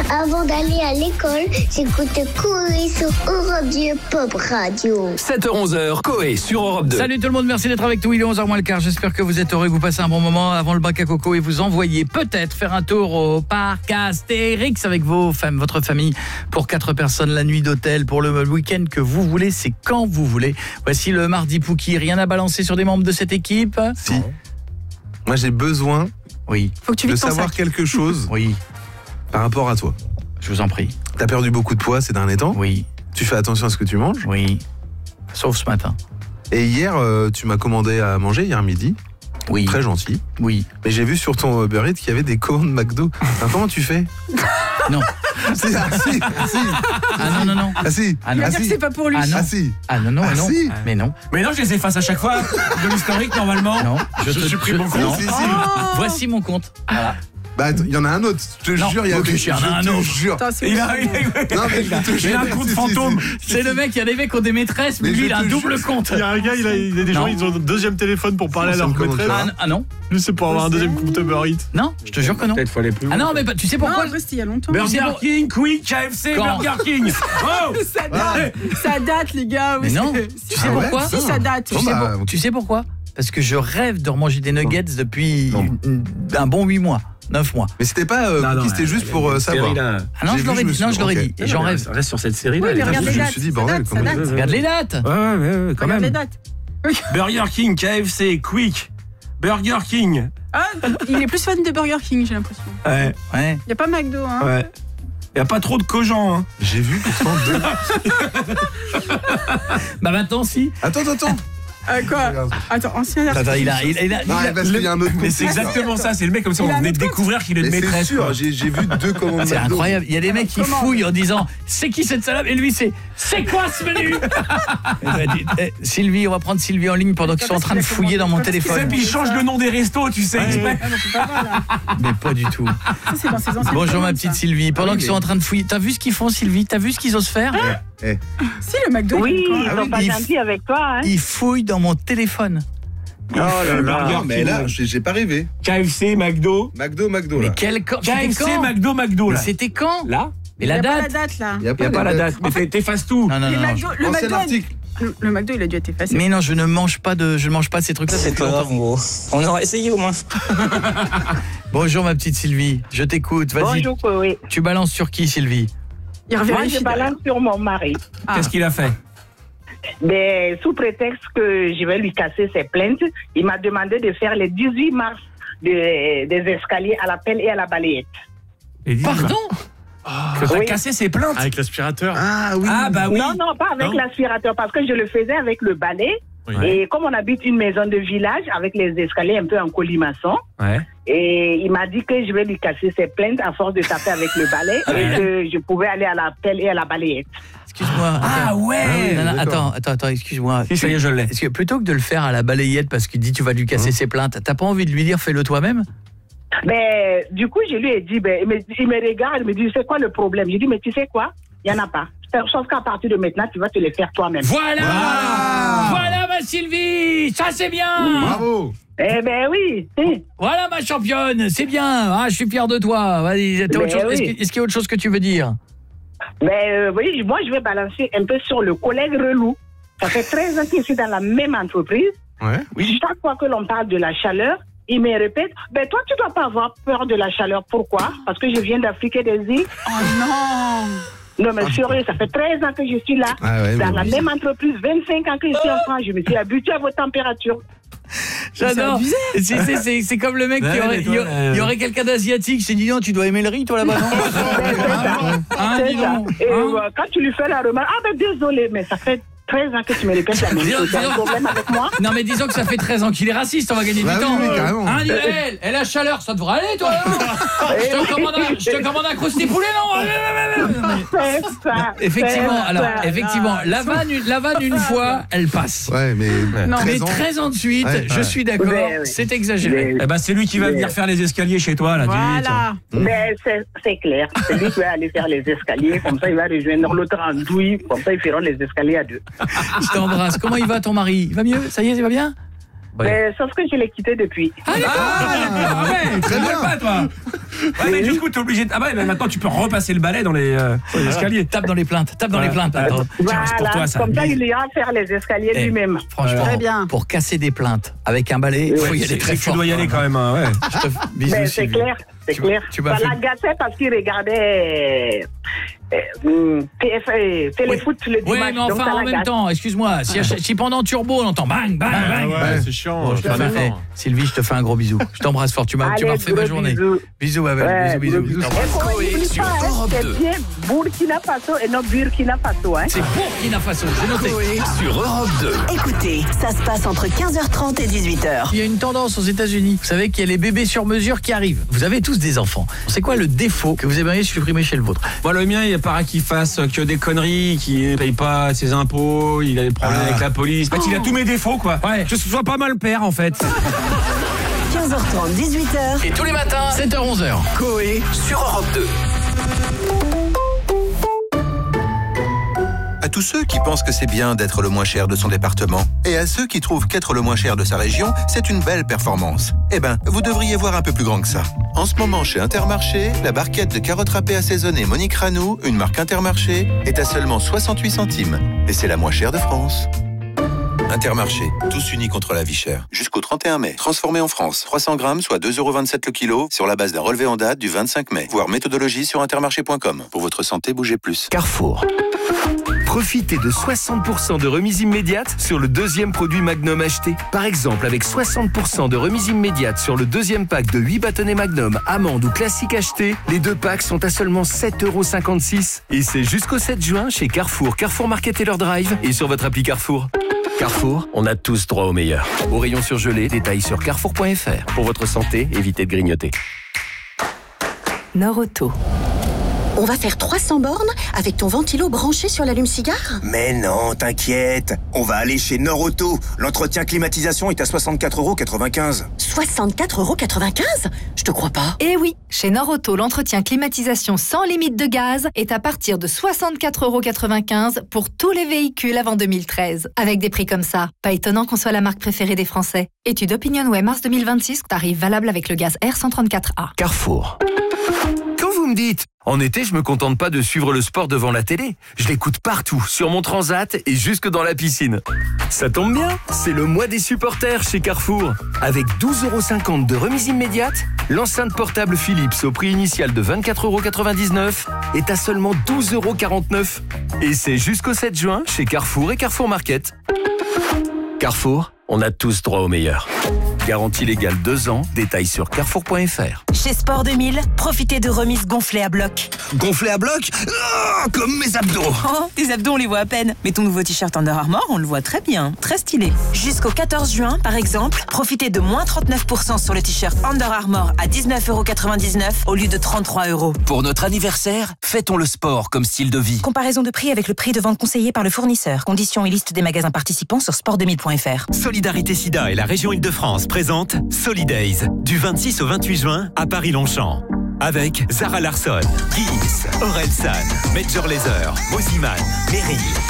Avant d'aller à l'école, j'écoute Coé sur Europe 2 Pop Radio. 7h-11h, Coé sur Europe 2. Salut tout le monde, merci d'être avec nous. Il est 11h moins le quart. J'espère que vous êtes heureux, que vous passez un bon moment avant le bac à coco et vous envoyez peut-être faire un tour au parc Astérix avec votre famille pour 4 personnes, la nuit d'hôtel pour le week-end que vous voulez, c'est quand vous voulez. Voici le mardi Pouki. Rien à balancer sur des membres de cette équipe? Si. Moi j'ai besoin Faut que tu de savoir quelque chose par rapport à toi. Je vous en prie. T'as perdu beaucoup de poids ces derniers temps? Oui. Tu fais attention à ce que tu manges? Oui. Sauf ce matin. Et hier, tu m'as commandé à manger, hier midi. Oui. Très gentil. Oui. Mais j'ai vu sur ton Uber Eats qu'il y avait des commandes McDo. Alors, comment tu fais? Non. Si. Ah non. Ah si. Il va dire que c'est pas pour lui. Ah non. Ah si. Ah non. Si. Mais non. Mais non, je les efface à chaque fois de l'historique normalement. Non. Je supprime mon compte. Non. Si. Voici mon compte. Voilà. Bah, il y en a un autre. Je te Non, jure, il y a ok, il y en a un autre. jure. Attends, c'est Il bon. a Non, mais je te jure. un compte fantôme. C'est le mec, il y a des mecs qui ont des maîtresses, mais Mais lui je il a un te double jure. compte. Il y a un gars, il y a des gens, Non. ils ont un deuxième téléphone pour parler à leur Comment maîtresse. ça va Ah non. Lui, c'est pour avoir un deuxième compte Uber Eats. Non, je te jure que non. Peut-être faut aller plus loin. Ah non, mais tu sais pourquoi? Non, reste il y a longtemps. Burger King, Quick, KFC, Quand Burger King. Oh Ça date, les gars. Mais non. Tu sais pourquoi? Si, ça date. Bon, bah, Tu sais pourquoi? Parce que je rêve de remanger des nuggets depuis un bon 8 mois, 9 mois. Mais c'était pas c'était juste pour savoir. Ah non, J'ai je vu, l'aurais je me dit, suis- non, je l'aurais ok. dit. Et j'en rêve. Reste sur cette série-là. Oui, mais elle est regarde pas- les je me dates. suis dit, ça bordel, date, comment ça il date. fait Regarde les dates. Ouais, quand Regarde les même. dates. Burger King, KFC, Quick, Burger King. Ah, il est plus fan de Burger King, j'ai l'impression. Ouais, Ouais. Il y a pas McDo, hein. ouais. Y a pas trop de Cogent, hein. J'ai vu pourtant deux. Bah maintenant si. Attends. Quoi? Regarde. Attends, ancien Attends, il a Non, parce qu'il y a un autre Mais c'est exactement ça, c'est le mec comme ça, Il on a venait un de autre découvrir qu'il est Mais une c'est maîtresse. sûr, quoi. j'ai vu deux commandes C'est McDo. incroyable. Il y a des mecs qui Comment fouillent en disant c'est qui cette salade et lui c'est quoi ce menu? Sylvie, on va prendre Sylvie en ligne pendant qu'ils sont en train de fouiller dans mon Et téléphone. puis il change le nom des restos, tu sais. exprès. Ah non, c'est pas mal, là. Mais pas du tout. Ça, c'est dans ses anciennes Bonjour ma commandes, petite ça. Sylvie. Pendant oui, qu'ils sont mais- en train de fouiller, t'as vu ce qu'ils font Sylvie? T'as vu ce qu'ils osent faire? Si, le McDo. Oui, il est ils encore- sont pas il- gentils avec toi, hein. Ils fouillent dans mon téléphone. Oh là là. Non, mais là, j'ai pas rêvé. KFC, McDo. McDo Mais là. quel camp? C'était KFC, quand? McDo, Mais là. c'était quand? Là, Mais Il y la a pas la date? date, là. Il y y a pas la date. Mais t'effaces tout. Non. Les non. McDo, le Ancien McDo, article. le McDo, il a dû être effacé. Mais non, je ne mange pas ces trucs-là. C'est pas grave, gros. On aura essayé au moins. Bonjour ma petite Sylvie, je t'écoute. Vas-y. Bonjour, Chloé. Tu balances sur qui Sylvie? Il Moi, revérifie. je balance sur mon mari. Qu'est-ce qu'il a fait? Mais sous prétexte que je vais lui casser ses plaintes, il m'a demandé de faire les 18 marches des escaliers à la pelle et à la balayette. Pardon? Que t'as Oui. cassé ses plaintes? Avec l'aspirateur. Ah oui. Ah bah oui. Non, pas avec Non. l'aspirateur, parce que je le faisais avec le balai. Oui. Et comme on habite une maison de village avec les escaliers un peu en colimaçon, Ouais. et il m'a dit que je vais lui casser ses plaintes à force de taper avec le balai et que je pouvais aller à la pelle et à la balayette. Excuse-moi. Ah attends. ouais. Non, d'accord. attends, excuse-moi. Si, ça y est, je l'ai. Est-ce que plutôt que de le faire à la balayette parce qu'il dit tu vas lui casser ses plaintes, t'as pas envie de lui dire fais-le toi-même? Mais du coup, je lui ai dit, il me regarde, il me dit, c'est quoi le problème? Je dis, mais tu sais quoi? Il n'y en a pas. Sauf qu'à partir de maintenant, tu vas te les faire toi-même. Voilà ma Sylvie, ça c'est bien. Bravo. Eh ben oui. Voilà ma championne, c'est bien. Ah, je suis fier de toi. Vas-y, t'as autre chose. oui. Est-ce qu'il y a autre chose que tu veux dire? Mais oui, moi, je vais balancer un peu sur le collègue relou. Ça fait 13 ans que je suis dans la même entreprise. Ouais. Chaque fois que l'on parle de la chaleur, il me répète, ben toi, tu dois pas avoir peur de la chaleur. Pourquoi? Parce que je viens d'Afrique et des îles. Oh non. Non, mais sérieux, ça fait 13 ans que je suis là. Ah ouais, dans mais la oui. même entreprise, 25 ans que je suis en France. Je me suis habituée à vos températures. J'adore. C'est comme le mec qui aurait, il y aurait quelqu'un d'asiatique. C'est dit non, tu dois aimer le riz toi là-bas. Non hein, C'est dis ça. donc. Et Hein quand tu lui fais la remarque, ah ben désolé, mais ça fait 13 ans que tu me répètes la même chose. T'as un problème avec moi? Non mais disons que ça fait 13 ans qu'il est raciste, on va gagner Bah du temps. oui, carrément. Hein, dis, elle, la chaleur, ça devrait aller toi. Hein je te commande un crousty poulet non. C'est ça. Effectivement, c'est alors ça. effectivement, la vanne une fois, elle passe. Ouais, mais Non, Mais 13 ans. 13 ans de suite, Ouais, je ouais. suis d'accord, Ouais, ouais. c'est exagéré. Mais- Eh ben c'est lui qui va venir faire les escaliers chez toi là. Voilà. Mais c'est clair. C'est lui qui va aller faire les escaliers. Comme ça, il va rejoindre l'autre en douille. Comme ça, ils feront les escaliers à deux. Je t'embrasse. Comment il va ton mari? Il va mieux? Ça y est, il va bien? Mais sauf que je l'ai quitté depuis. Ah d'accord. Ah ouais, Très bien. pas toi. Ouais, mais du coup, t'es obligé de... Ah bah, mais maintenant, tu peux repasser le balai dans les escaliers. Tape dans les plaintes. Attends. Tiens, c'est pour toi, ça. Comme ça, il ira faire les escaliers lui-même. Franchement, Très bien. pour casser des plaintes avec un balai, il faut y aller très fort. Tu dois y aller quand même, hein, ouais. Bisous, Mais c'est Sylvie. clair, c'est clair. tu m'as Ça fait- l'agaçait parce qu'il regardait téléfoot le Oui, dimanche. mais donc enfin, ça en même l'agace. temps, excuse-moi, si pendant Turbo, on entend bang, bang, bang. Ouais, c'est chiant. Bon, je te fais- Sylvie, je te fais un gros bisou. Je t'embrasse fort, tu m'as Allez, refait ma gros journée. bisous. Bisous, ma belle. Ouais, Bisous. Et qu'on Coé n'oublie sur pas, hein, Europe 2. c'est bien Burkina Faso et non Burkina Faso. Hein. C'est Burkina Faso, c'est noté. Coé sur Europe 2. Écoutez, ça se passe entre 15h30 et 18h. Il y a une tendance aux États-Unis. Vous savez qu'il y a les bébés sur mesure qui arrivent. Vous avez tous des enfants. C'est quoi le défaut que vous aimeriez supprimer chez le vôtre? Moi, le mien, il paraît qu'il fasse que des conneries, qu'il ne paye pas ses impôts, il a des problèmes avec la police. En fait, il a tous mes défauts, quoi. Ouais. Que ce soit pas mal père, en fait. 15h30, 18h. Et tous les matins, 7h, 11h. Coé sur Europe 2. À tous ceux qui pensent que c'est bien d'être le moins cher de son département, et à ceux qui trouvent qu'être le moins cher de sa région, c'est une belle performance. Eh ben, vous devriez voir un peu plus grand que ça. En ce moment, chez Intermarché, la barquette de carottes râpées assaisonnées Monique Ranou, une marque Intermarché, est à seulement 68 centimes. Et c'est la moins chère de France. Intermarché, tous unis contre la vie chère. Jusqu'au 31 mai. Transformé en France. 300 grammes, soit 2,27 € le kilo, sur la base d'un relevé en date du 25 mai. Voir méthodologie sur intermarché.com. Pour votre santé, bougez plus. Carrefour. Profitez de 60% de remise immédiate sur le deuxième produit Magnum acheté. Par exemple, avec 60% de remise immédiate sur le deuxième pack de 8 bâtonnets Magnum, amandes ou classiques achetés, les deux packs sont à seulement 7,56 €. Et c'est jusqu'au 7 juin chez Carrefour, Carrefour Market et leur drive et sur votre appli Carrefour. Carrefour, on a tous droit au meilleur. Au rayon surgelé, détails sur carrefour.fr. Pour votre santé, évitez de grignoter. Nord-Auto. On va faire 300 bornes avec ton ventilo branché sur l'allume-cigare? Mais non, t'inquiète. On va aller chez Nord-Auto. L'entretien climatisation est à 64,95 €. 64,95 €? Je te crois pas. Eh oui, chez Nord-Auto, l'entretien climatisation sans limite de gaz est à partir de 64,95 € pour tous les véhicules avant 2013. Avec des prix comme ça, pas étonnant qu'on soit la marque préférée des Français. Étude OpinionWay mars 2026, tarif valable avec le gaz R134A. Carrefour. Quand vous me dites, en été, je me contente pas de suivre le sport devant la télé. Je l'écoute partout, sur mon transat et jusque dans la piscine. Ça tombe bien, c'est le mois des supporters chez Carrefour. Avec 12,50 € de remise immédiate, l'enceinte portable Philips au prix initial de 24,99 € est à seulement 12,49 €. Et c'est jusqu'au 7 juin chez Carrefour et Carrefour Market. Carrefour, on a tous droit au meilleur. Garantie légale 2 ans, détails sur carrefour.fr. Chez Sport 2000, profitez de remises gonflées à bloc. Gonflé à bloc? Comme mes abdos. Oh, tes abdos, on les voit à peine. Mais ton nouveau t-shirt Under Armour, on le voit très bien. Très stylé. Jusqu'au 14 juin, par exemple, profitez de moins 39% sur le t-shirt Under Armour à 19,99 € au lieu de 33 €. Pour notre anniversaire, fêtons le sport comme style de vie. Comparaison de prix avec le prix de vente conseillé par le fournisseur. Conditions et liste des magasins participants sur sport2000.fr. Solidarité Sida et la région Île-de-France présentent Solidays du 26 au 28 juin à Paris-Longchamp. Avec Zara Larsson, Gims, Orelsan, Major Lazer, Moziman, Meryl.